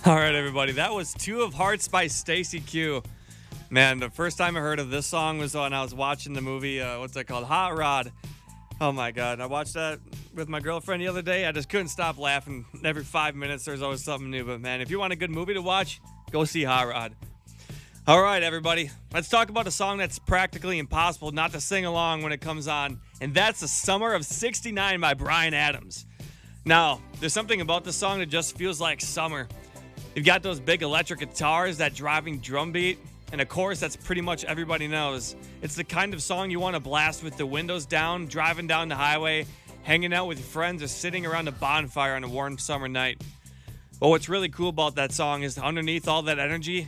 All right, everybody. That was Two of Hearts by Stacey Q. Man, the first time I heard of this song was when I was watching the movie, what's that called? Hot Rod. Oh, my God. I watched that with my girlfriend the other day. I just couldn't stop laughing. Every 5 minutes, there's always something new. But, man, if you want a good movie to watch, go see Hot Rod. All right, everybody. Let's talk about a song that's practically impossible not to sing along when it comes on. And that's The Summer of '69 by Bryan Adams. Now, there's something about this song that just feels like summer. You've got those big electric guitars, that driving drum beat, and a chorus that's pretty much everybody knows. It's the kind of song you want to blast with the windows down, driving down the highway, hanging out with your friends, or sitting around a bonfire on a warm summer night. But what's really cool about that song is underneath all that energy